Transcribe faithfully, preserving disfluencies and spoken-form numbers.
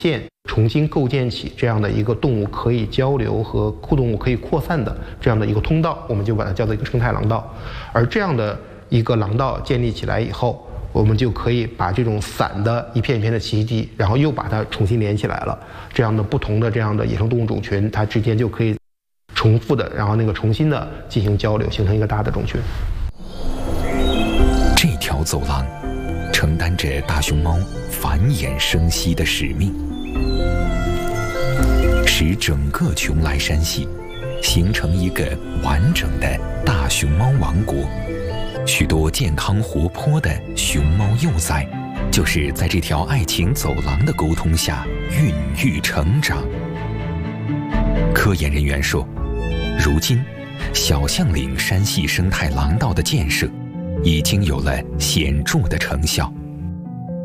建重新构建起这样的一个动物可以交流和酷动物可以扩散的这样的一个通道，我们就把它叫做一个生态廊道。而这样的一个廊道建立起来以后，我们就可以把这种散的一片一片的栖息地，然后又把它重新连起来了。这样的不同的这样的野生动物种群，它之间就可以重复的，然后那个重新的进行交流，形成一个大的种群。 这条走廊承担着大熊猫繁衍生息的使命，使整个邛崃山系形成一个完整的大熊猫王国。许多健康活泼的熊猫幼崽，就是在这条爱情走廊的沟通下孕育成长。科研人员说，如今小象岭山系生态廊道的建设已经有了显著的成效。